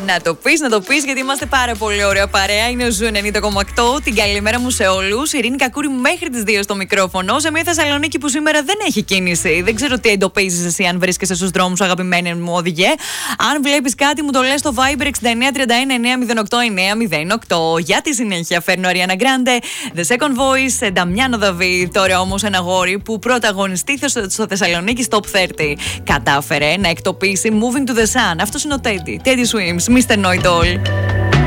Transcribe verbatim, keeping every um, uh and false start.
Να το πεις, να το πεις, γιατί είμαστε πάρα πολύ ωραία παρέα. Είναι ο Ζου ενενήντα κόμμα οκτώ. Την καλημέρα μου σε όλους. Ειρήνη Κακούρη μέχρι τις δύο στο μικρόφωνο. Σε μια Θεσσαλονίκη που σήμερα δεν έχει κίνηση. Δεν ξέρω τι εντοπίζεις εσύ, αν βρίσκεσαι στους δρόμους, αγαπημένη μου οδηγέ. Αν βλέπεις κάτι, μου το λες στο Viber εξήντα εννέα τριάντα ένα εννέα μηδέν οκτώ εννέα μηδέν οκτώ. Για τη συνέχεια φέρνω Ariana Grande, The Second Voice, Damiano David. Τώρα όμως ένα αγόρι που πρωταγωνιστεί στο Θεσσαλονίκη Top τριάντα. Κατάφερε να εκτοπίσει Moving to the Sun. Αυτός είναι ο Teddy. Teddy Swims, μίστερ Know It All.